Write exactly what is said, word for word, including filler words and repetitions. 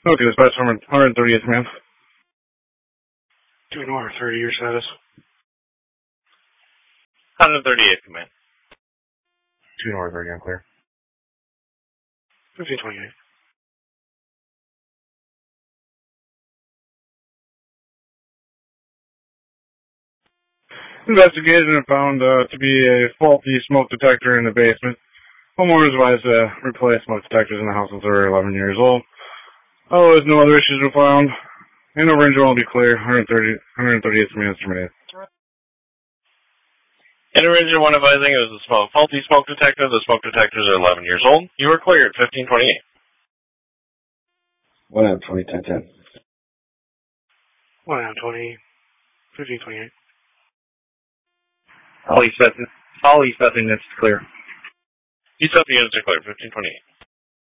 Okay, dispatch one thirty-eighth command. Two North, thirty, your status. one thirty-eighth command. Two North, thirty, I'm clear. fifteen twenty-eight. Investigated and found uh, to be a faulty smoke detector in the basement. Homeowners advised to replace smoke detectors in the house since they're eleven years old. Otherwise, no other issues were found. And over engine will be clear. one thirty, one thirty-eighth command terminated. Inter engine one advising it was a smoke, faulty smoke detector. The smoke detectors are eleven years old. You were clear at fifteen twenty-eight. one out of twenty, ten ten. one out of twenty, fifteen twenty-eight. All East Bethany, all East Bethany units clear. East Bethany units are clear, fifteen twenty-eight.